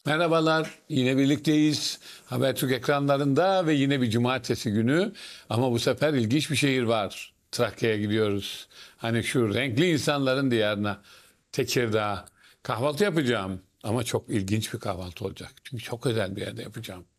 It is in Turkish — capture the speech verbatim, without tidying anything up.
Merhabalar, yine birlikteyiz. Habertürk ekranlarında ve yine bir cumartesi günü. Ama bu sefer ilginç bir şehir var. Trakya'ya gidiyoruz. Hani şu renkli insanların diyarına, Tekirdağ. Kahvaltı yapacağım ama çok ilginç bir kahvaltı olacak. Çünkü çok özel bir yerde yapacağım.